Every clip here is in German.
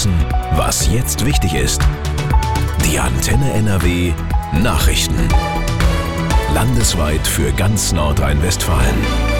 wissen, was jetzt wichtig ist. Die Antenne NRW Nachrichten. Landesweit für ganz Nordrhein-Westfalen.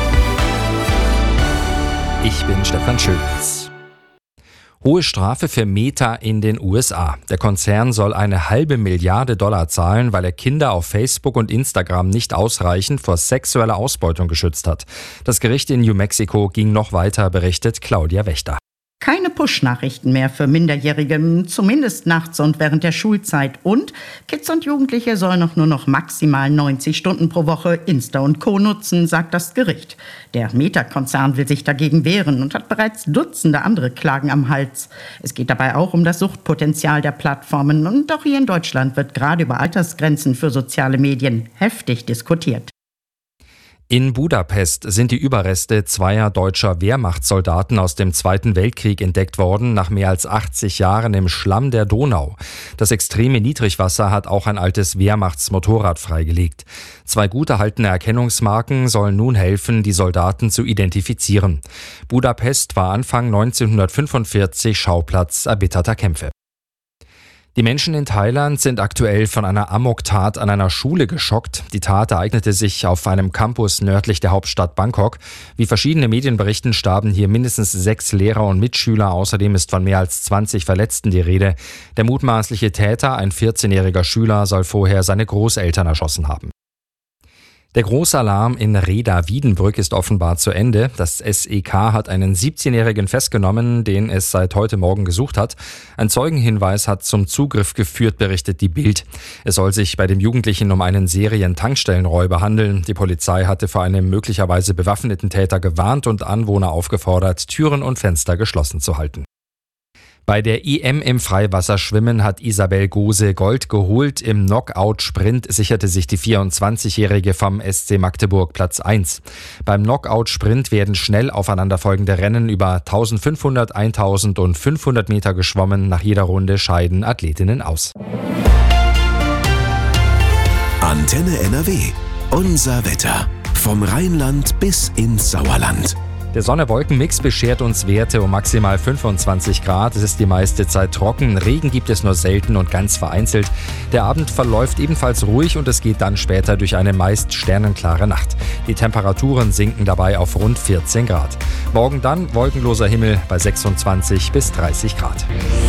Ich bin Stefan Schulz. Hohe Strafe für Meta in den USA. Der Konzern soll $1,5 Milliarden zahlen, weil er Kinder auf Facebook und Instagram nicht ausreichend vor sexueller Ausbeutung geschützt hat. Das Gericht in New Mexico ging noch weiter, berichtet Claudia Wächter. Keine Push-Nachrichten mehr für Minderjährige, zumindest nachts und während der Schulzeit. Und Kids und Jugendliche sollen nur noch maximal 90 Stunden pro Woche Insta und Co. nutzen, sagt das Gericht. Der Meta-Konzern will sich dagegen wehren und hat bereits Dutzende andere Klagen am Hals. Es geht dabei auch um das Suchtpotenzial der Plattformen. Und auch hier in Deutschland wird gerade über Altersgrenzen für soziale Medien heftig diskutiert. In Budapest sind die Überreste zweier deutscher Wehrmachtssoldaten aus dem Zweiten Weltkrieg entdeckt worden, nach mehr als 80 Jahren im Schlamm der Donau. Das extreme Niedrigwasser hat auch ein altes Wehrmachtsmotorrad freigelegt. 2 gut erhaltene Erkennungsmarken sollen nun helfen, die Soldaten zu identifizieren. Budapest war Anfang 1945 Schauplatz erbitterter Kämpfe. Die Menschen in Thailand sind aktuell von einer Amoktat an einer Schule geschockt. Die Tat ereignete sich auf einem Campus nördlich der Hauptstadt Bangkok. Wie verschiedene Medien berichten, starben hier mindestens 6 Lehrer und Mitschüler. Außerdem ist von mehr als 20 Verletzten die Rede. Der mutmaßliche Täter, ein 14-jähriger Schüler, soll vorher seine Großeltern erschossen haben. Der Großalarm in Rheda-Wiedenbrück ist offenbar zu Ende. Das SEK hat einen 17-Jährigen festgenommen, den es seit heute Morgen gesucht hat. Ein Zeugenhinweis hat zum Zugriff geführt, berichtet die Bild. Es soll sich bei dem Jugendlichen um einen Serien-Tankstellenräuber handeln. Die Polizei hatte vor einem möglicherweise bewaffneten Täter gewarnt und Anwohner aufgefordert, Türen und Fenster geschlossen zu halten. Bei der EM im Freiwasserschwimmen hat Isabel Gose Gold geholt. Im Knockout-Sprint sicherte sich die 24-Jährige vom SC Magdeburg Platz 1. Beim Knockout-Sprint werden schnell aufeinanderfolgende Rennen über 1500, 1000 und 500 Meter geschwommen. Nach jeder Runde scheiden Athletinnen aus. Antenne NRW. Unser Wetter. Vom Rheinland bis ins Sauerland. Der Sonne-Wolken-Mix beschert uns Werte um maximal 25 Grad. Es ist die meiste Zeit trocken. Regen gibt es nur selten und ganz vereinzelt. Der Abend verläuft ebenfalls ruhig und es geht dann später durch eine meist sternenklare Nacht. Die Temperaturen sinken dabei auf rund 14 Grad. Morgen dann wolkenloser Himmel bei 26 bis 30 Grad.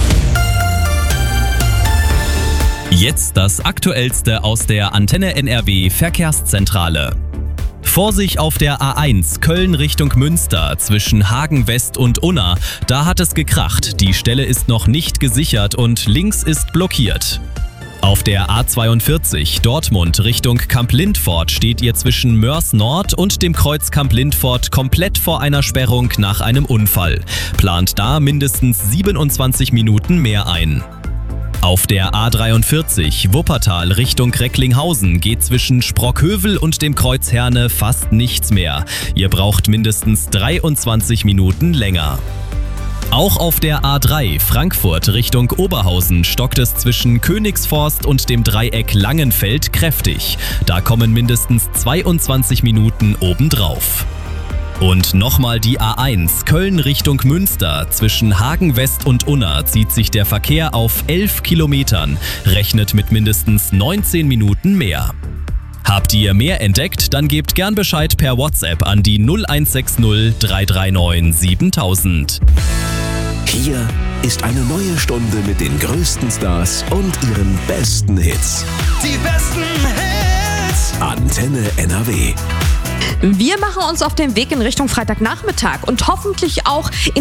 Jetzt das Aktuellste aus der Antenne NRW Verkehrszentrale. Vorsicht auf der A1 Köln Richtung Münster zwischen Hagen West und Unna. Da hat es gekracht. Die Stelle ist noch nicht gesichert und links ist blockiert. Auf der A42 Dortmund Richtung Kamp-Lindfort steht ihr zwischen Mörs Nord und dem Kreuz Kamp-Lindfort komplett vor einer Sperrung nach einem Unfall. Plant da mindestens 27 Minuten mehr ein. Auf der A43 Wuppertal Richtung Recklinghausen geht zwischen Sprockhövel und dem Kreuz Herne fast nichts mehr. Ihr braucht mindestens 23 Minuten länger. Auch auf der A3 Frankfurt Richtung Oberhausen stockt es zwischen Königsforst und dem Dreieck Langenfeld kräftig. Da kommen mindestens 22 Minuten obendrauf. Und nochmal die A1 Köln Richtung Münster. Zwischen Hagen West und Unna zieht sich der Verkehr auf 11 Kilometern, rechnet mit mindestens 19 Minuten mehr. Habt ihr mehr entdeckt? Dann gebt gern Bescheid per WhatsApp an die 0160 339 7000. Hier ist eine neue Stunde mit den größten Stars und ihren besten Hits. Die besten Hits! Antenne NRW. Wir machen uns auf den Weg in Richtung Freitagnachmittag und hoffentlich auch in